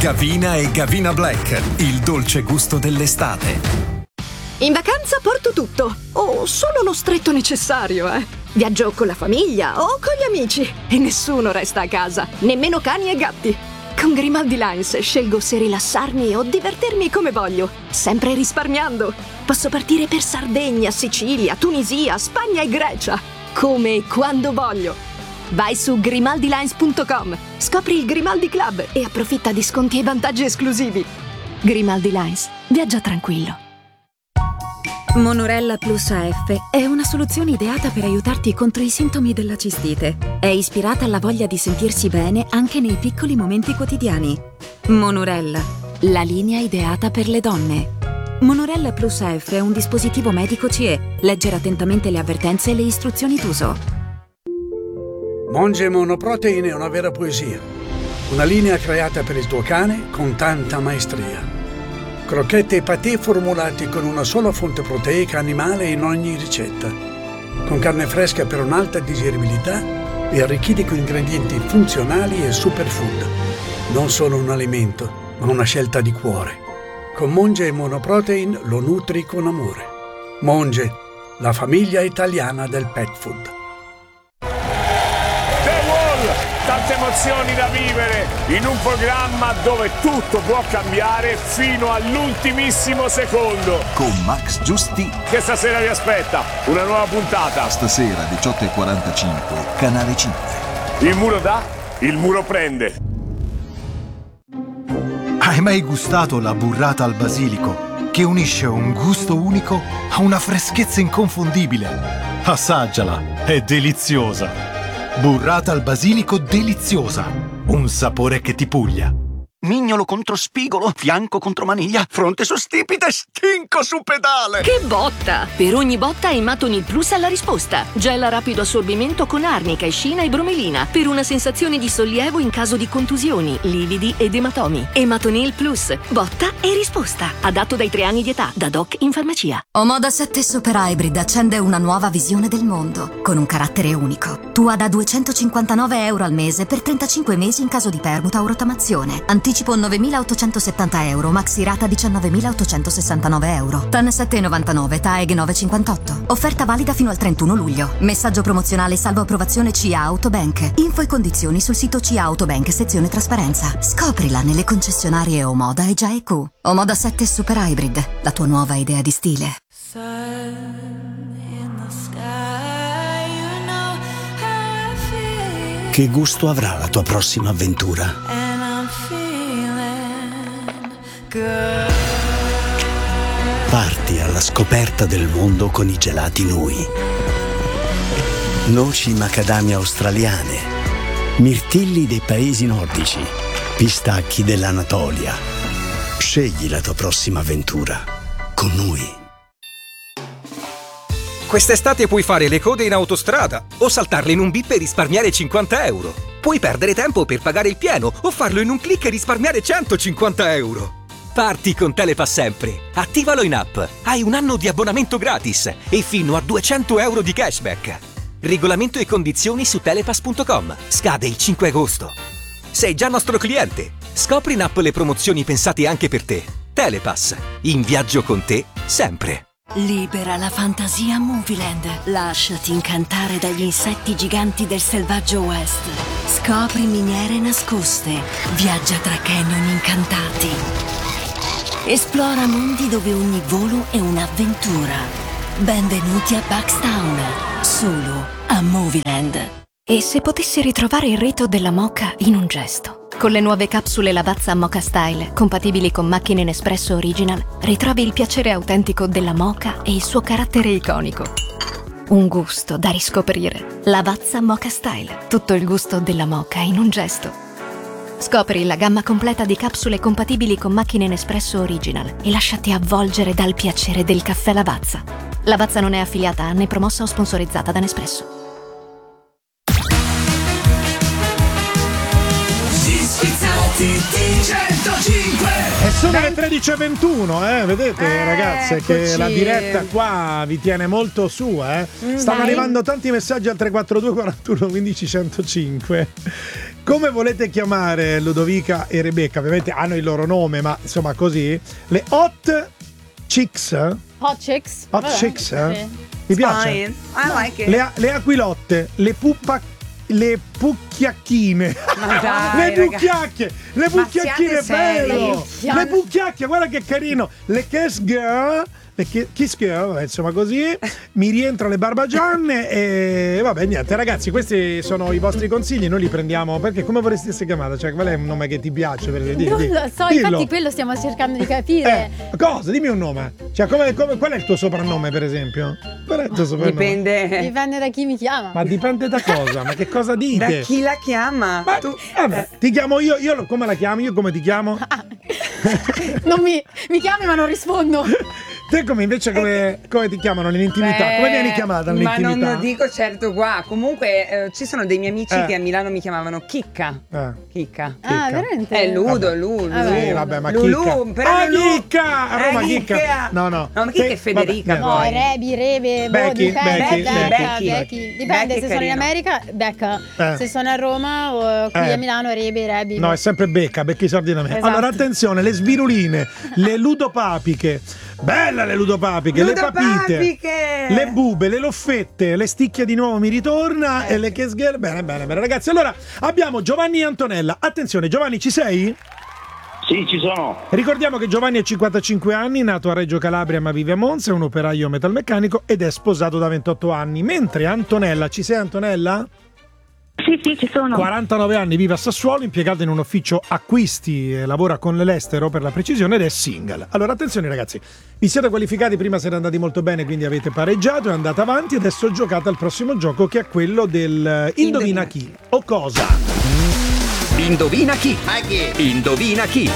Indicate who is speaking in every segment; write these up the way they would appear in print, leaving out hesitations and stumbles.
Speaker 1: Gavina e Gavina Black, il dolce gusto dell'estate.
Speaker 2: In vacanza porto tutto, o solo lo stretto necessario, Viaggio con la famiglia o con gli amici e nessuno resta a casa, nemmeno cani e gatti. Con Grimaldi Lines scelgo se rilassarmi o divertirmi come voglio, sempre risparmiando. Posso partire per Sardegna, Sicilia, Tunisia, Spagna e Grecia, come e quando voglio. Vai su grimaldilines.com, scopri il Grimaldi Club e approfitta di sconti e vantaggi esclusivi. Grimaldi Lines, viaggia tranquillo.
Speaker 3: Monorella Plus AF è una soluzione ideata per aiutarti contro i sintomi della cistite. È ispirata alla voglia di sentirsi bene anche nei piccoli momenti quotidiani. Monorella, la linea ideata per le donne. Monorella Plus AF è un dispositivo medico CE. Leggere attentamente le avvertenze e le istruzioni d'uso.
Speaker 4: Monge Monoprotein è una vera poesia. Una linea creata per il tuo cane con tanta maestria. Crocchette e patè formulati con una sola fonte proteica animale in ogni ricetta. Con carne fresca per un'alta digeribilità e arricchiti con ingredienti funzionali e superfood. Non solo un alimento, ma una scelta di cuore. Con Monge Monoprotein lo nutri con amore. Monge, la famiglia italiana del pet food.
Speaker 5: Tante emozioni da vivere in un programma dove tutto può cambiare fino all'ultimissimo secondo.
Speaker 6: Con Max Giusti.
Speaker 5: Che stasera vi aspetta una nuova puntata.
Speaker 6: Stasera 18:45, Canale 5.
Speaker 5: Il muro dà, il muro prende.
Speaker 7: Hai mai gustato la burrata al basilico, che unisce un gusto unico a una freschezza inconfondibile? Assaggiala, è deliziosa. Burrata al basilico deliziosa. Un sapore che ti puglia.
Speaker 8: Mignolo contro spigolo, fianco contro maniglia, fronte su stipite, stinco su pedale.
Speaker 9: Che botta! Per ogni botta Ematonil Plus ha la risposta. Gel a rapido assorbimento con arnica, escina e bromelina per una sensazione di sollievo in caso di contusioni, lividi ed ematomi. Ematonil Plus, botta e risposta. Adatto dai 3 anni di età, da doc in farmacia.
Speaker 10: Omoda 7 Super Hybrid accende una nuova visione del mondo, con un carattere unico. Tua da €259 al mese per 35 mesi in caso di permuta o rottamazione. Anticipo 9.870 euro, maxi rata 19.869 euro. TAN 7,99, TAEG 9,58. Offerta valida fino al 31 luglio. Messaggio promozionale salvo approvazione CIA Autobank. Info e condizioni sul sito CIA Autobank, sezione trasparenza. Scoprila nelle concessionarie Omoda e Gia EQ. Omoda 7 Super Hybrid, la tua nuova idea di stile.
Speaker 11: Che gusto avrà la tua prossima avventura? Parti alla scoperta del mondo con i gelati Nui. Noci macadamia australiane, mirtilli dei paesi nordici, pistacchi dell'Anatolia. Scegli la tua prossima avventura con Nui.
Speaker 12: Quest'estate puoi fare le code in autostrada o saltarle in un bip e risparmiare 50 euro. Puoi perdere tempo per pagare il pieno o farlo in un click e risparmiare 150 euro. Parti con Telepass sempre. Attivalo in app. Hai un anno di abbonamento gratis e fino a 200 euro di cashback. Regolamento e condizioni su telepass.com. Scade il 5 agosto. Sei già nostro cliente. Scopri in app le promozioni pensate anche per te. Telepass. In viaggio con te sempre.
Speaker 9: Libera la fantasia Movieland. Lasciati incantare dagli insetti giganti del selvaggio West. Scopri miniere nascoste. Viaggia tra canyon incantati. Esplora mondi dove ogni volo è un'avventura. Benvenuti a Buckstown, solo a Movieland.
Speaker 2: E se potessi ritrovare il rito della moka in un gesto? Con le nuove capsule Lavazza Moka Style, compatibili con macchine Nespresso Original, ritrovi il piacere autentico della moka e il suo carattere iconico. Un gusto da riscoprire. Lavazza Moka Style, tutto il gusto della moka in un gesto. Scopri la gamma completa di capsule compatibili con macchine Nespresso Original e lasciati avvolgere dal piacere del caffè Lavazza. Lavazza non è affiliata né promossa o sponsorizzata da Nespresso.
Speaker 13: Schizzati 105.
Speaker 14: E sono le 13:21, vedete ragazze che la diretta qua vi tiene molto su, Stanno arrivando tanti messaggi al 342 41 15 105. come volete chiamare Ludovica e Rebecca? Ovviamente hanno il loro nome, ma insomma così. Le Hot Chicks?
Speaker 13: Hot Chicks?
Speaker 14: Hot Chicks? Mi piace?
Speaker 15: Fine. I like it.
Speaker 14: Le aquilotte, le pucchiacchine.
Speaker 15: Ma dai,
Speaker 14: le bucchiacchie, le bucchiacchine, bello. Le bucchiacchie, guarda che carino. Le Kiss Girl, Kiss Girl, insomma così. Mi rientrano le barbagianne e vabbè, niente, ragazzi, questi sono i vostri consigli, noi li prendiamo. Perché come vorresti essere chiamata? Cioè, qual è un nome che ti piace?
Speaker 13: Non lo so, infatti quello stiamo cercando di capire.
Speaker 14: Cosa? Dimmi un nome. Cioè, qual è il tuo soprannome, per esempio? Qual è il tuo soprannome?
Speaker 13: Dipende da chi mi chiama.
Speaker 14: Ma dipende da cosa? Ma che cosa dite?
Speaker 15: Da chi la chiama?
Speaker 14: Ma tu, vabbè, ti chiamo io come la chiami? Io come ti chiamo?
Speaker 13: Non mi chiami ma non rispondo.
Speaker 14: Te come ti chiamano nell'intimità? Come vieni chiamata nell'intimità?
Speaker 15: Ma non lo dico certo qua. Comunque ci sono dei miei amici che a Milano mi chiamavano Chicca. Chicca.
Speaker 13: Ah, veramente?
Speaker 15: Ludo.
Speaker 14: Sì, vabbè, ma
Speaker 15: Lulu,
Speaker 14: Chicca. Chicca! A Roma Chicca. No, ma
Speaker 15: Chicca è Federica.
Speaker 13: No, Rebi, Rebe,
Speaker 15: Becky.
Speaker 13: Dipende, se sono in America, Becca. Se sono a Roma o qui a Milano, Rebi.
Speaker 14: No, è sempre Becca i soldi da me.
Speaker 13: Esatto.
Speaker 14: Allora, attenzione, le sviruline, le ludopapiche. Bella le ludopapiche, le papite, le bube, le loffette, le sticchie di nuovo mi ritorna e le Kiss Girl. Bene, ragazzi. Allora, abbiamo Giovanni e Antonella. Attenzione, Giovanni, ci sei?
Speaker 16: Sì, ci sono.
Speaker 14: Ricordiamo che Giovanni ha 55 anni, nato a Reggio Calabria ma vive a Monza, è un operaio metalmeccanico ed è sposato da 28 anni. Mentre Antonella, ci sei Antonella?
Speaker 17: Sì, ci sono.
Speaker 14: 49 anni, vive a Sassuolo, impiegata in un ufficio acquisti, lavora con l'estero per la precisione ed è single. Allora attenzione ragazzi, vi siete qualificati, prima siete andati molto bene, quindi avete pareggiato, è andata avanti, adesso giocate al prossimo gioco che è quello del Indovina chi o cosa.
Speaker 12: Indovina chi? Indovina chi?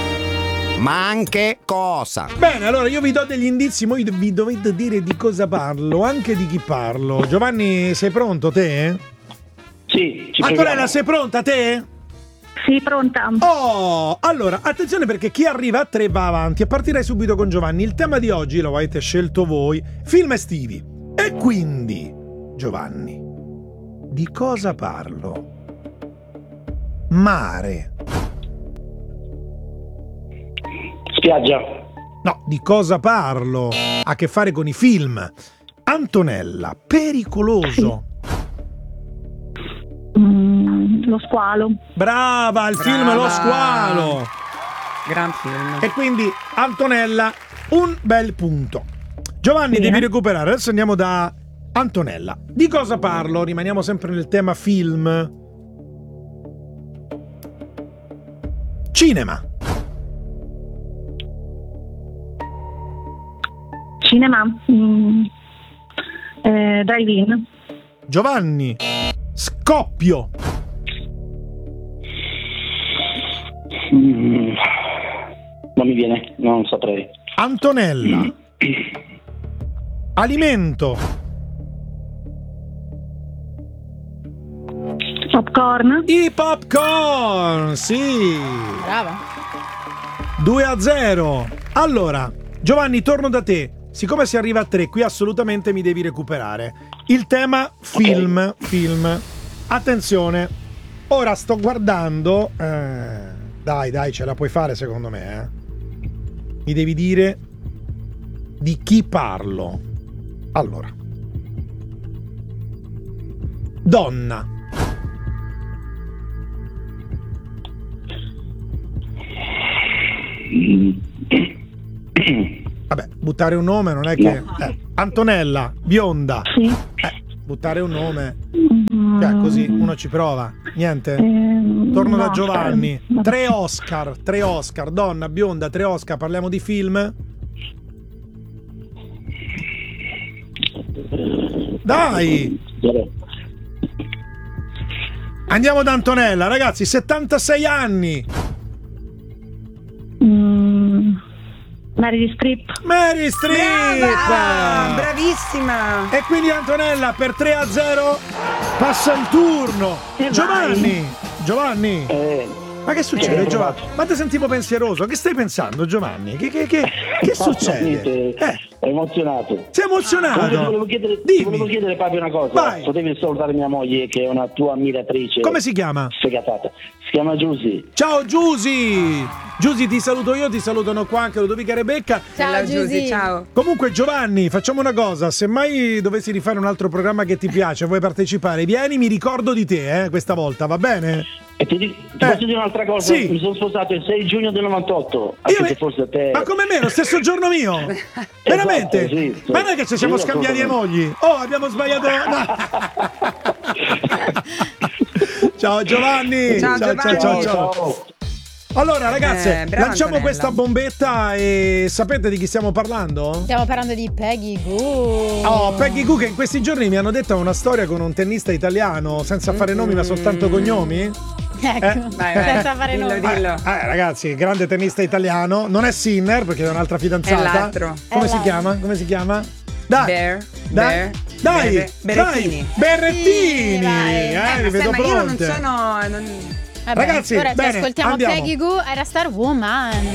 Speaker 12: Ma anche cosa?
Speaker 14: Bene, allora io vi do degli indizi, voi vi dovete dire di cosa parlo, anche di chi parlo. Giovanni, sei pronto te?
Speaker 16: Sì,
Speaker 14: Antonella, sei pronta te?
Speaker 17: Sì, pronta.
Speaker 14: Oh, allora, attenzione perché chi arriva a 3 va avanti e partirei subito con Giovanni. Il tema di oggi lo avete scelto voi, film estivi. E quindi, Giovanni, di cosa parlo? Mare.
Speaker 16: Spiaggia.
Speaker 14: No, di cosa parlo? Ha a che fare con i film. Antonella, pericoloso.
Speaker 17: Lo squalo.
Speaker 14: Brava, il film Lo squalo.
Speaker 15: Gran film.
Speaker 14: E quindi Antonella, un bel punto. Giovanni, devi recuperare. Adesso andiamo da Antonella. Di cosa parlo? Rimaniamo sempre nel tema film. Cinema.
Speaker 17: Drive-in.
Speaker 14: Giovanni, scoppio.
Speaker 16: Non mi viene, non saprei.
Speaker 14: Antonella, alimento.
Speaker 17: Popcorn.
Speaker 14: I popcorn, sì.
Speaker 13: Brava.
Speaker 14: 2-0. Allora, Giovanni, torno da te. Siccome si arriva a 3, qui assolutamente mi devi recuperare. Il tema film, okay. Film. Attenzione. Ora sto guardando. Dai, ce la puoi fare secondo me. Mi devi dire di chi parlo. Allora. Donna. Vabbè, buttare un nome non è che... Antonella, bionda.
Speaker 17: Sì.
Speaker 14: Buttare un nome. Cioè, così uno ci prova. Niente. Torno da Giovanni. 3 Oscar. Donna, bionda, 3 Oscar. Parliamo di film? Dai! Andiamo da Antonella, ragazzi, 76 anni.
Speaker 17: Meryl Streep.
Speaker 15: Brava, bravissima.
Speaker 14: E quindi Antonella per 3-0 passa il turno. Giovanni. Ma che succede, Giovanni? Ma ti sentivo pensieroso. Che stai pensando, Giovanni? Che succede?
Speaker 16: È emozionato.
Speaker 14: Sei emozionato?
Speaker 16: Volevo chiedere proprio una cosa.
Speaker 14: Vai.
Speaker 16: Potevi salutare mia moglie, che è una tua ammiratrice.
Speaker 14: Come si chiama?
Speaker 16: Sfegatata. Si chiama Giusy.
Speaker 14: Ciao Giusy! Giusy, ti saluto io, ti salutano qua anche Ludovica e Rebecca.
Speaker 15: Ciao Giusy, ciao.
Speaker 14: Comunque Giovanni, facciamo una cosa, se mai dovessi rifare un altro programma che ti piace, vuoi partecipare, vieni, mi ricordo di te, questa volta, va bene?
Speaker 16: E ti posso dire un'altra cosa?
Speaker 14: Sì.
Speaker 16: Mi sono sposato il 6 giugno del 98. Anche se forse te...
Speaker 14: Ma come me, lo stesso giorno mio? Veramente?
Speaker 16: Esatto, sì.
Speaker 14: Ma non è che ci siamo scambiati le mogli? Oh, abbiamo sbagliato. No. Ciao Giovanni. Ciao. Allora ragazze, lanciamo questa bombetta e sapete di chi stiamo parlando?
Speaker 13: Stiamo parlando di Peggy Gou.
Speaker 14: Oh, Peggy Gou, che in questi giorni mi hanno detto una storia con un tennista italiano, senza fare nomi ma soltanto cognomi.
Speaker 13: Ecco, senza fare nomi.
Speaker 15: Dillo.
Speaker 14: Ragazzi, grande tennista italiano, non è Sinner perché è un'altra fidanzata.
Speaker 15: È l'altro.
Speaker 14: Come si chiama? Dai.
Speaker 15: Berrettini.
Speaker 14: Berrettini. Vi vedo
Speaker 15: ma io non
Speaker 14: pronte.
Speaker 15: sono...
Speaker 14: Ragazzi,
Speaker 13: ora
Speaker 14: bene,
Speaker 13: ci ascoltiamo
Speaker 14: andiamo.
Speaker 13: Peggy Gou, era Star Woman.